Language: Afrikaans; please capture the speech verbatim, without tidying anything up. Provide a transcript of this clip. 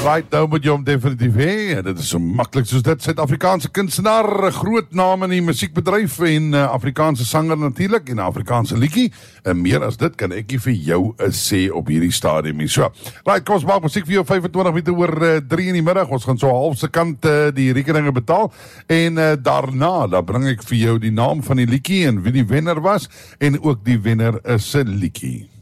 Right, nou moet jy hom definitief hê, en dit is so maklik soos dit. Suid-Afrikaanse kunstenaar, 'n groot naam in die musiekbedryf en uh, Afrikaanse sanger natuurlik en 'n Afrikaanse liedjie. En meer as dit kan ek nie vir jou uh, sê op hierdie stadium nie. So, right, kom ons maak musiek vir jou vyf en twintig minute oor uh, drie in die middag. Ons gaan so half se kant uh, die rekeninge betaal en uh, daarna dan bring ek vir jou die naam van die liedjie en wie die wenner was en ook die wenner is 'n liedjie.